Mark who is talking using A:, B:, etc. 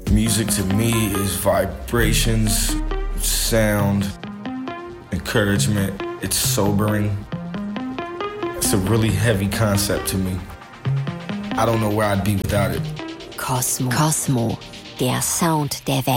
A: Music to me is vibrations, sound, encouragement. It's sobering. It's a really heavy concept to me. I don't know where I'd be without it.
B: Cosmo, der Sound der Welt.